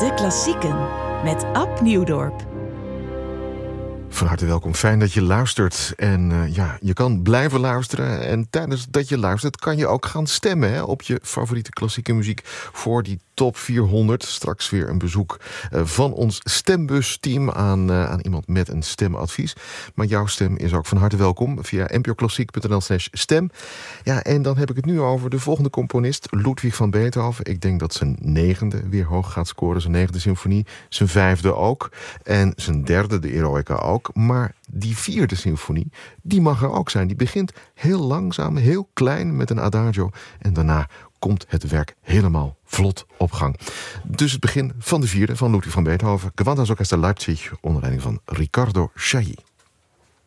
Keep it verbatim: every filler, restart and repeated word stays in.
De Klassieken met Ab Nieuwdorp. Van harte welkom, fijn dat je luistert. En uh, ja, je kan blijven luisteren. En tijdens dat je luistert kan je ook gaan stemmen hè, op je favoriete klassieke muziek voor die top vierhonderd. Straks weer een bezoek uh, van ons stembus-team aan, uh, aan iemand met een stemadvies. Maar jouw stem is ook van harte welkom via n p o klassiek punt n l slash stem. Ja, en dan heb ik het nu over de volgende componist, Ludwig van Beethoven. Ik denk dat zijn negende weer hoog gaat scoren. Zijn negende symfonie, zijn vijfde ook. En zijn derde, de Eroica, ook. Maar die vierde symfonie, die mag er ook zijn. Die begint heel langzaam, heel klein met een adagio. En daarna komt het werk helemaal vlot op gang. Dus het begin van de vierde van Ludwig van Beethoven. Gewandhaus Orchester Leipzig onder leiding van Riccardo Chailly.